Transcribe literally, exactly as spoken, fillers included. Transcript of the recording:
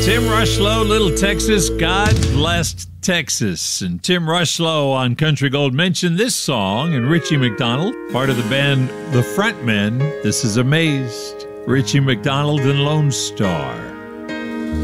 Tim Rushlow, Little Texas, God Blessed Texas. And Tim Rushlow on Country Gold mentioned this song, and Richie McDonald, part of the band The Frontmen. This is Amazed. Richie McDonald and Lone Star.